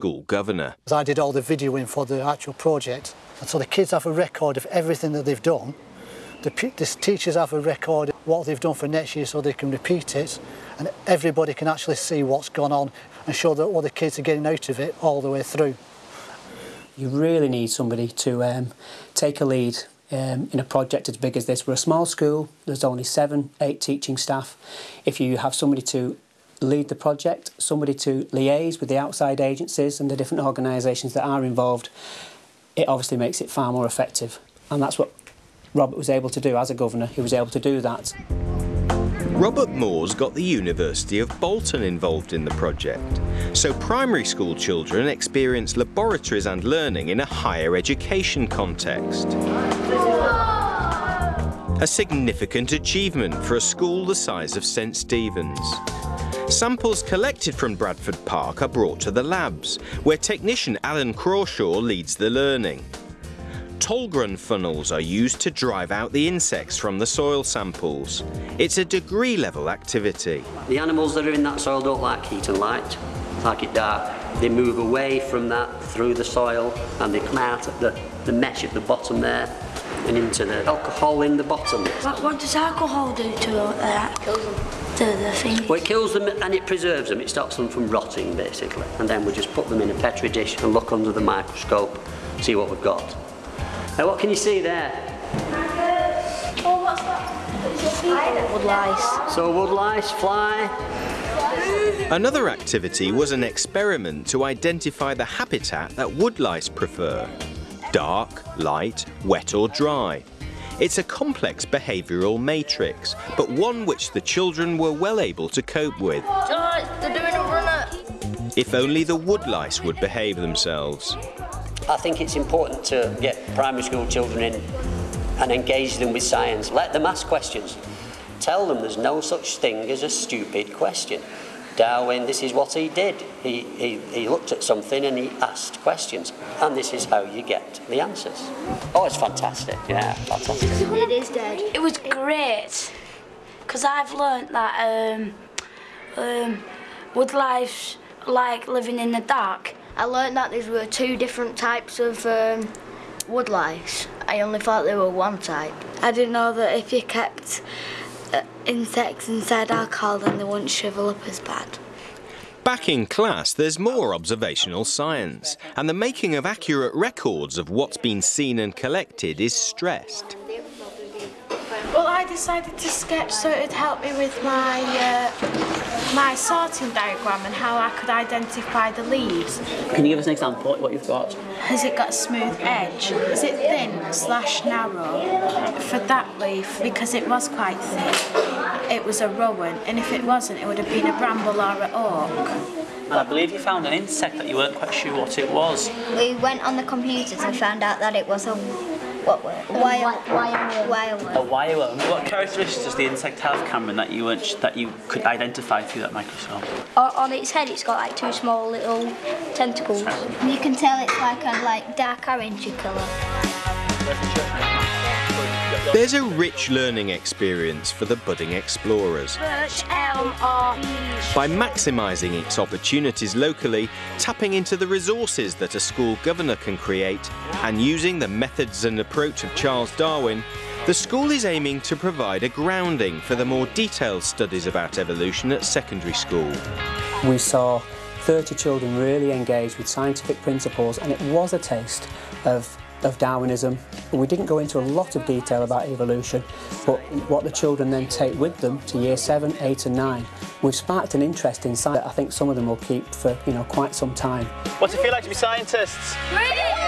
school governor. I did all the videoing for the actual project, and so the kids have a record of everything that they've done. The teachers have a record of what they've done for next year so they can repeat it, and everybody can actually see what's gone on and show that what the kids are getting out of it all the way through. You really need somebody to take a lead in a project as big as this. We're a small school, there's only 7-8 teaching staff. If you have somebody to lead the project, somebody to liaise with the outside agencies and the different organisations that are involved, it obviously makes it far more effective. And that's what Robert was able to do as a governor. He was able to do that. Robert Moore's got the University of Bolton involved in the project, so primary school children experience laboratories and learning in a higher education context. A significant achievement for a school the size of St Stephen's. Samples collected from Bradford Park are brought to the labs, where technician Alan Crawshaw leads the learning. Tolgren funnels are used to drive out the insects from the soil samples. It's a degree-level activity. The animals that are in that soil don't like heat and light, like it dark. They move away from that through the soil and they come out at the mesh at the bottom there and into the alcohol in the bottom. What does alcohol do to that? Kills them. The thing? Well, it kills them and it preserves them. It stops them from rotting, basically. And then we just put them in a Petri dish and look under the microscope, see what we've got. Now, what can you see there? Oh, what's that? Wood lice. So wood lice, fly. Another activity was an experiment to identify the habitat that woodlice prefer. Dark, light, wet or dry. It's a complex behavioural matrix, but one which the children were well able to cope with. They're doing a runner. If only the woodlice would behave themselves. I think it's important to get primary school children in and engage them with science. Let them ask questions. Tell them there's no such thing as a stupid question. Darwin, this is what he did. He looked at something and he asked questions. And this is how you get the answers. Oh, it's fantastic. Yeah, fantastic. It is dead. It was great, because I've learnt that woodlice like living in the dark. I learnt that there were 2 different types of woodlice. I only thought there were one type. I didn't know that if you kept insects inside alcohol, then they wouldn't shrivel up as bad. Back in class, there's more observational science, and the making of accurate records of what's been seen and collected is stressed. Well, I decided to sketch so it'd help me with my sorting diagram and how I could identify the leaves. Can you give us an example of what you've got? Has it got a smooth edge? Is it thin/narrow? For that leaf, because it was quite thin, it was a rowan, and if it wasn't, it would have been a bramble or an oak. And I believe you found an insect that you weren't quite sure what it was. We went on the computers and found out that it was a wireworm. A wireworm. What characteristics does the insect have, Cameron, that you could identify through that microscope? On its head, it's got like 2 small little tentacles. You can tell it's like a dark orangey colour. There's a rich learning experience for the budding explorers. Birch, elm or beech. By maximising its opportunities locally, tapping into the resources that a school governor can create, and using the methods and approach of Charles Darwin, the school is aiming to provide a grounding for the more detailed studies about evolution at secondary school. We saw 30 children really engaged with scientific principles, and it was a taste of Darwinism. We didn't go into a lot of detail about evolution, but what the children then take with them to year 7, 8 and 9, we've sparked an interest in science that I think some of them will keep for quite some time. What's it feel like to be scientists? Really?